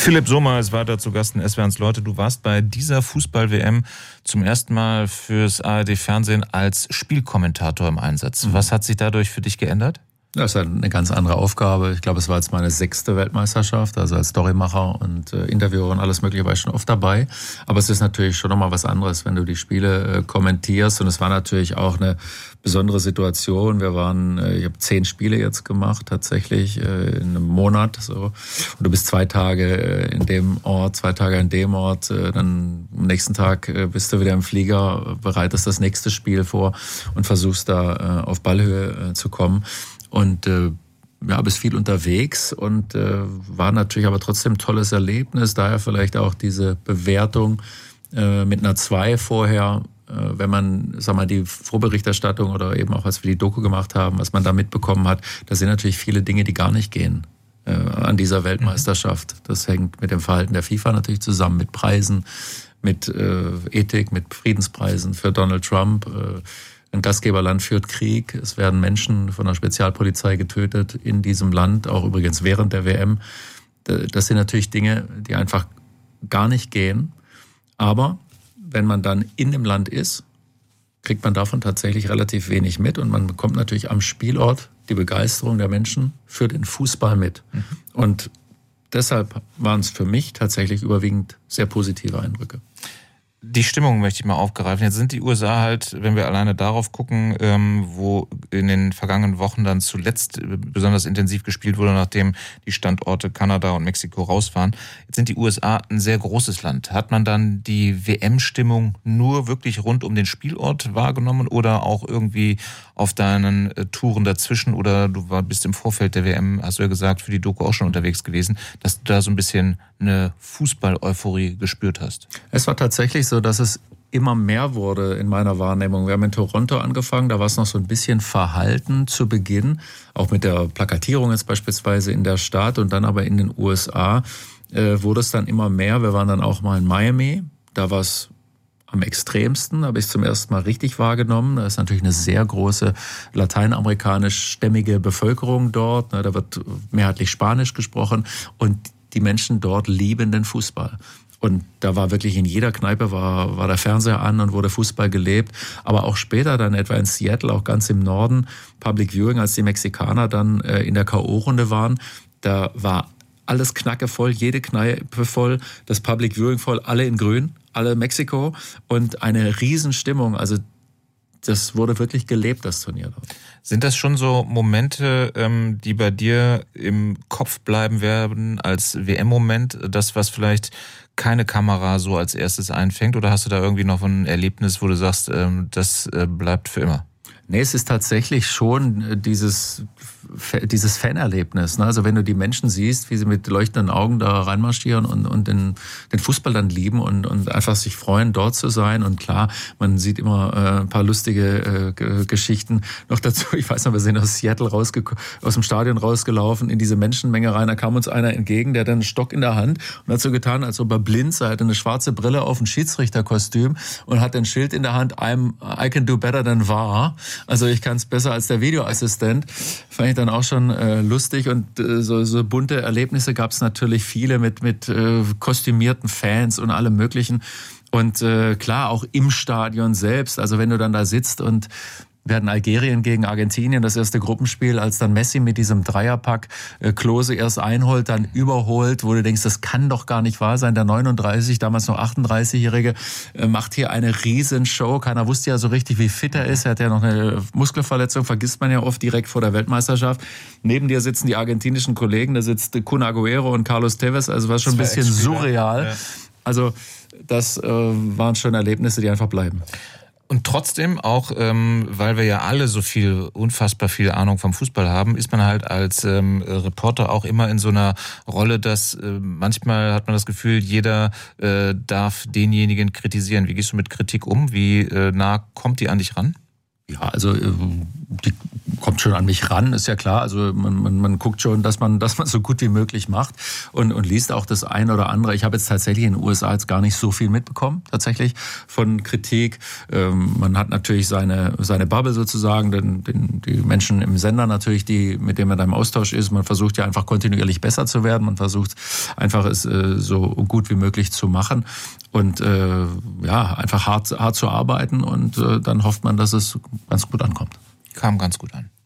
Philipp Sommer ist weiter zu Gast in SWR1 Leute. Du warst bei dieser Fußball-WM zum ersten Mal fürs ARD-Fernsehen als Spielkommentator im Einsatz. Was hat sich dadurch für dich geändert? Das ist eine ganz andere Aufgabe. Ich glaube, es war jetzt meine 6. Weltmeisterschaft, also als Storymacher und Interviewer und alles Mögliche war ich schon oft dabei. Aber es ist natürlich schon nochmal was anderes, wenn du die Spiele kommentierst. Und es war natürlich auch eine besondere Situation. Ich habe 10 Spiele jetzt gemacht, tatsächlich in einem Monat. So. Und du bist 2 Tage in dem Ort, 2 Tage in dem Ort. Dann am nächsten Tag bist du wieder im Flieger, bereitest das nächste Spiel vor und versuchst da auf Ballhöhe zu kommen. Und bist viel unterwegs und war natürlich aber trotzdem ein tolles Erlebnis. Daher vielleicht auch diese Bewertung mit einer 2 vorher, wenn man, die Vorberichterstattung oder eben auch, als wir die Doku gemacht haben, was man da mitbekommen hat, da sind natürlich viele Dinge, die gar nicht gehen an dieser Weltmeisterschaft. Das hängt mit dem Verhalten der FIFA natürlich zusammen, mit Preisen, mit Ethik, mit Friedenspreisen für Donald Trump. Ein Gastgeberland führt Krieg. Es werden Menschen von der Spezialpolizei getötet in diesem Land, auch übrigens während der WM. Das sind natürlich Dinge, die einfach gar nicht gehen. Aber wenn man dann in dem Land ist, kriegt man davon tatsächlich relativ wenig mit. Und man bekommt natürlich am Spielort die Begeisterung der Menschen für den Fußball mit. Und deshalb waren es für mich tatsächlich überwiegend sehr positive Eindrücke. Die Stimmung möchte ich mal aufgreifen. Jetzt sind die USA halt, wenn wir alleine darauf gucken, wo in den vergangenen Wochen dann zuletzt besonders intensiv gespielt wurde, nachdem die Standorte Kanada und Mexiko raus waren. Jetzt sind die USA ein sehr großes Land. Hat man dann die WM-Stimmung nur wirklich rund um den Spielort wahrgenommen oder auch irgendwie auf deinen Touren dazwischen? Oder du bist im Vorfeld der WM, hast du ja gesagt, für die Doku auch schon unterwegs gewesen, dass du da so ein bisschen eine Fußball-Euphorie gespürt hast? Es war tatsächlich so, dass es immer mehr wurde in meiner Wahrnehmung. Wir haben in Toronto angefangen, da war es noch so ein bisschen verhalten zu Beginn, auch mit der Plakatierung jetzt beispielsweise in der Stadt, und dann aber in den USA wurde es dann immer mehr. Wir waren dann auch mal in Miami, da war es am extremsten, habe ich zum ersten Mal richtig wahrgenommen. Da ist natürlich eine sehr große lateinamerikanisch-stämmige Bevölkerung dort, da wird mehrheitlich Spanisch gesprochen und die Menschen dort lieben den Fußball. Und da war wirklich in jeder Kneipe war der Fernseher an und wurde Fußball gelebt. Aber auch später dann etwa in Seattle, auch ganz im Norden, Public Viewing, als die Mexikaner dann in der K.O.-Runde waren, da war alles knackevoll, jede Kneipe voll, das Public Viewing voll, alle in grün, alle Mexiko und eine Riesenstimmung. Also das wurde wirklich gelebt, das Turnier dort. Sind das schon so Momente, die bei dir im Kopf bleiben werden als WM-Moment, das, was vielleicht keine Kamera so als erstes einfängt? Oder hast du da irgendwie noch ein Erlebnis, wo du sagst, das bleibt für immer? Nee, es ist tatsächlich schon dieses Fanerlebnis. Also wenn du die Menschen siehst, wie sie mit leuchtenden Augen da reinmarschieren und den Fußball dann lieben und einfach sich freuen, dort zu sein. Und klar, man sieht immer ein paar lustige Geschichten noch dazu. Ich weiß noch, wir sind aus Seattle aus dem Stadion rausgelaufen, in diese Menschenmenge rein. Da kam uns einer entgegen, der hatte einen Stock in der Hand und hat so getan, als ob er blind sei. Er hatte eine schwarze Brille auf, ein Schiedsrichterkostüm und hat ein Schild in der Hand, I can do better than VAR. Also ich kann es besser als der Videoassistent. Fand ich dann auch schon lustig. Und so bunte Erlebnisse gab es natürlich viele mit kostümierten Fans und allem Möglichen. Und klar, auch im Stadion selbst. Also wenn du dann da sitzt und wir hatten Algerien gegen Argentinien, das erste Gruppenspiel, als dann Messi mit diesem Dreierpack Klose erst einholt, dann überholt, wo du denkst, das kann doch gar nicht wahr sein. Der 39, damals noch 38-Jährige, macht hier eine Riesenshow. Keiner wusste ja so richtig, wie fit er ist. Er hat ja noch eine Muskelverletzung, vergisst man ja oft direkt vor der Weltmeisterschaft. Neben dir sitzen die argentinischen Kollegen, da sitzt Kun Agüero und Carlos Tevez, also war schon ein bisschen surreal. Ja. Also das waren schon Erlebnisse, die einfach bleiben. Und trotzdem auch, weil wir ja alle so unfassbar viel Ahnung vom Fußball haben, ist man halt als Reporter auch immer in so einer Rolle, dass manchmal hat man das Gefühl, jeder darf denjenigen kritisieren. Wie gehst du mit Kritik um? Wie nah kommt die an dich ran? Ja, also die kommt schon an mich ran, ist ja klar. Also man guckt schon, dass man so gut wie möglich macht und liest auch das eine oder andere. Ich habe jetzt tatsächlich in den USA jetzt gar nicht so viel mitbekommen, tatsächlich von Kritik. Man hat natürlich seine Bubble sozusagen, die Menschen im Sender natürlich, mit denen man da im Austausch ist. Man versucht ja einfach kontinuierlich besser zu werden. Man versucht einfach es so gut wie möglich zu machen und einfach hart zu arbeiten und dann hofft man, dass es ganz gut ankommt. Kam ganz gut an.